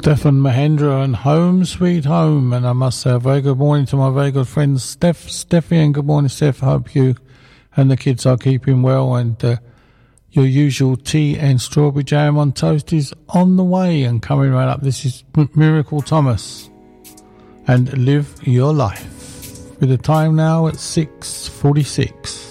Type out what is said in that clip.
Stefan Mahendra and Home Sweet Home. And I must say a very good morning to my very good friend Steffi, and good morning, Steph. I hope you and the kids are keeping well, and your usual tea and strawberry jam on toast is on the way and coming right up. This is Miracle Thomas and Live Your Life, with the time now at 6:46.